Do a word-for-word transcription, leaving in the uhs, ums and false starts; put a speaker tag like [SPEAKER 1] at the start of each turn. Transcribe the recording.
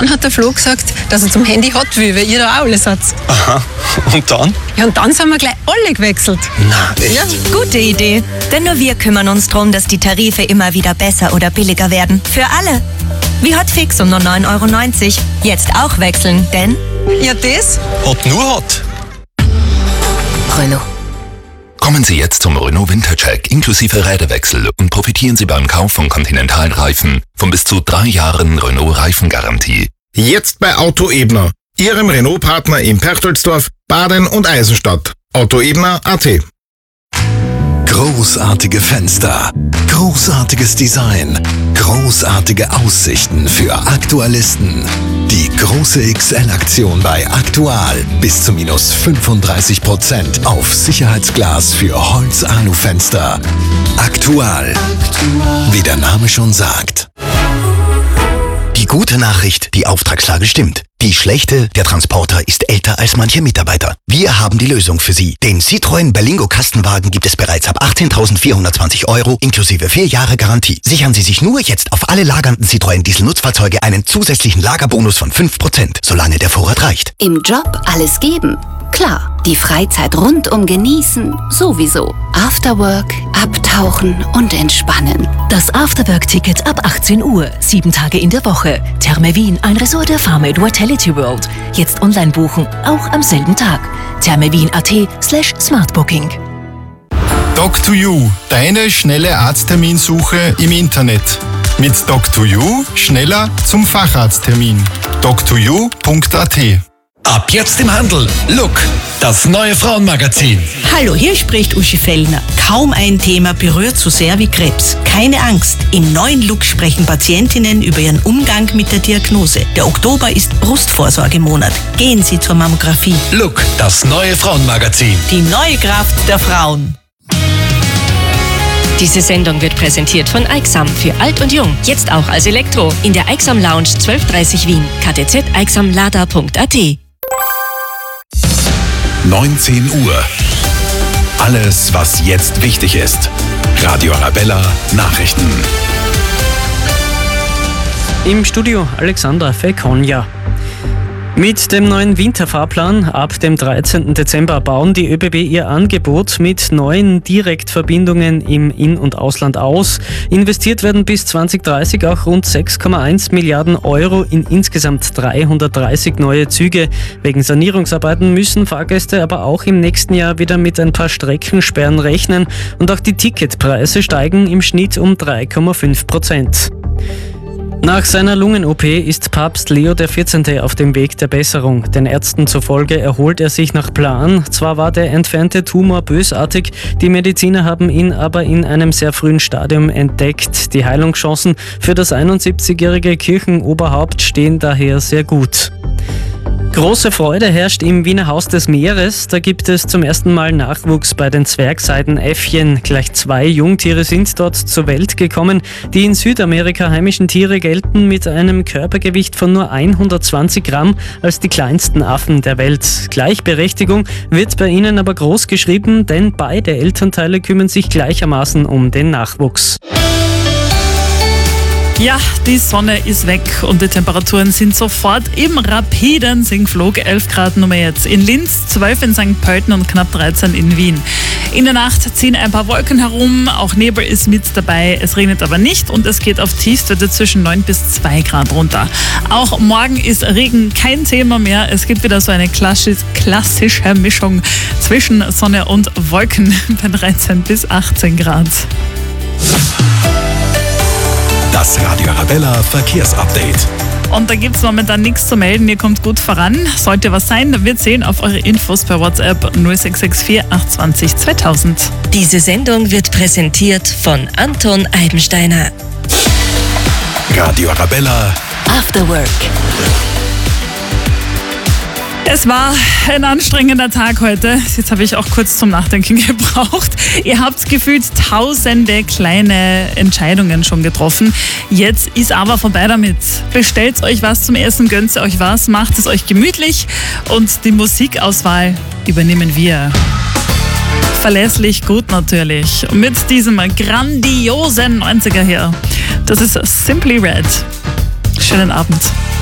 [SPEAKER 1] dann hat der Flo gesagt, dass er zum Handy hat will, weil ihr da auch alles habt.
[SPEAKER 2] Aha, und dann?
[SPEAKER 1] Ja, und dann sind wir gleich alle gewechselt.
[SPEAKER 2] Na, echt?
[SPEAKER 1] Ja.
[SPEAKER 3] Gute Idee. Denn nur wir kümmern uns darum, dass die Tarife immer wieder besser oder billiger werden. Für alle. Wie Hotfix um nur neun Euro neunzig. Jetzt auch wechseln, denn
[SPEAKER 1] Ja, das?
[SPEAKER 2] Hat nur hat.
[SPEAKER 3] Renault.
[SPEAKER 4] Kommen Sie jetzt zum Renault Wintercheck inklusive Räderwechsel und profitieren Sie beim Kauf von Continental-Reifen von bis zu drei Jahren Renault-Reifengarantie.
[SPEAKER 5] Jetzt bei Auto Ebner, Ihrem Renault-Partner in Perchtoldsdorf, Baden und Eisenstadt. Autoebner punkt at.
[SPEAKER 6] Großartige Fenster, großartiges Design, großartige Aussichten für Aktualisten. Die große X L-Aktion bei Aktual. Bis zu minus fünfunddreißig Prozent auf Sicherheitsglas für Holz-Alu-Fenster. Aktual. Wie der Name schon sagt.
[SPEAKER 7] Die gute Nachricht, die Auftragslage stimmt. Die schlechte, der Transporter ist älter als manche Mitarbeiter. Wir haben die Lösung für Sie. Den Citroën Berlingo Kastenwagen gibt es bereits ab achtzehntausendvierhundertzwanzig Euro inklusive vier Jahre Garantie. Sichern Sie sich nur jetzt auf alle lagernden Citroën Diesel-Nutzfahrzeuge einen zusätzlichen Lagerbonus von fünf Prozent, solange der Vorrat reicht.
[SPEAKER 8] Im Job alles geben? Klar, die Freizeit rundum genießen, sowieso. Afterwork, abtauchen und entspannen.
[SPEAKER 9] Das Afterwork-Ticket ab achtzehn Uhr, sieben Tage in der Woche. Therme Wien, ein Resort der Pharma Vitality World. Jetzt online buchen, auch am selben Tag. thermewien punkt at slash smartbooking.
[SPEAKER 10] Doc to You, deine schnelle Arztterminsuche im Internet. Mit Doc to You schneller zum Facharzttermin. doc to you punkt at.
[SPEAKER 11] Ab jetzt im Handel. Look, das neue Frauenmagazin.
[SPEAKER 12] Hallo, hier spricht Uschi Fellner. Kaum ein Thema berührt so sehr wie Krebs. Keine Angst, im neuen Look sprechen Patientinnen über ihren Umgang mit der Diagnose. Der Oktober ist Brustvorsorgemonat. Gehen Sie zur Mammographie.
[SPEAKER 11] Look, das neue Frauenmagazin.
[SPEAKER 12] Die neue Kraft der Frauen.
[SPEAKER 13] Diese Sendung wird präsentiert von Aixam für alt und jung. Jetzt auch als Elektro. In der Aixam Lounge zwölf dreißig Wien. k t z aixamlada punkt at.
[SPEAKER 6] neunzehn Uhr. Alles, was jetzt wichtig ist. Radio Arabella Nachrichten.
[SPEAKER 14] Im Studio Alexandra Fekonja. Mit dem neuen Winterfahrplan ab dem dreizehnten Dezember bauen die ÖBB ihr Angebot mit neuen Direktverbindungen im In- und Ausland aus. Investiert werden bis zwanzig dreißig auch rund sechs Komma eins Milliarden Euro in insgesamt dreihundertdreißig neue Züge. Wegen Sanierungsarbeiten müssen Fahrgäste aber auch im nächsten Jahr wieder mit ein paar Streckensperren rechnen und auch die Ticketpreise steigen im Schnitt um drei Komma fünf Prozent. Nach seiner Lungen-O P ist Papst Leo der vierzehnte auf dem Weg der Besserung. Den Ärzten zufolge erholt er sich nach Plan. Zwar war der entfernte Tumor bösartig, die Mediziner haben ihn aber in einem sehr frühen Stadium entdeckt. Die Heilungschancen für das einundsiebzigjährige Kirchenoberhaupt stehen daher sehr gut. Große Freude herrscht im Wiener Haus des Meeres. Da gibt es zum ersten Mal Nachwuchs bei den Zwergseidenäffchen. Gleich zwei Jungtiere sind dort zur Welt gekommen. Die in Südamerika heimischen Tiere gelten mit einem Körpergewicht von nur hundertzwanzig Gramm als die kleinsten Affen der Welt. Gleichberechtigung wird bei ihnen aber groß geschrieben, denn beide Elternteile kümmern sich gleichermaßen um den Nachwuchs.
[SPEAKER 15] Ja, die Sonne ist weg und die Temperaturen sind sofort im rapiden Sinkflug. elf Grad Nummer jetzt in Linz, zwölf in Sankt Pölten und knapp dreizehn in Wien. In der Nacht ziehen ein paar Wolken herum, auch Nebel ist mit dabei. Es regnet aber nicht und es geht auf Tiefstwerte zwischen neun bis zwei Grad runter. Auch morgen ist Regen kein Thema mehr. Es gibt wieder so eine klassische Mischung zwischen Sonne und Wolken bei dreizehn bis achtzehn Grad.
[SPEAKER 6] Das Radio Arabella Verkehrsupdate.
[SPEAKER 15] Und da gibt es momentan nichts zu melden. Ihr kommt gut voran. Sollte was sein, dann wir sehen auf eure Infos per WhatsApp null sechs sechs vier acht zwei null zweitausend.
[SPEAKER 13] Diese Sendung wird präsentiert von Anton Eibensteiner.
[SPEAKER 6] Radio Arabella
[SPEAKER 9] After Work.
[SPEAKER 15] Es war ein anstrengender Tag heute. Jetzt habe ich auch kurz zum Nachdenken gebraucht. Ihr habt gefühlt tausende kleine Entscheidungen schon getroffen. Jetzt ist aber vorbei damit. Bestellt euch was zum Essen, gönnt euch was, macht es euch gemütlich und die Musikauswahl übernehmen wir. Verlässlich gut natürlich. Und mit diesem grandiosen neunziger hier. Das ist Simply Red. Schönen Abend.